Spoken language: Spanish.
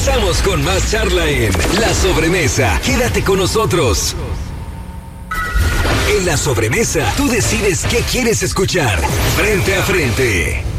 Regresamos con más charla en La Sobremesa. Quédate con nosotros. En La Sobremesa, tú decides qué quieres escuchar. Frente a frente.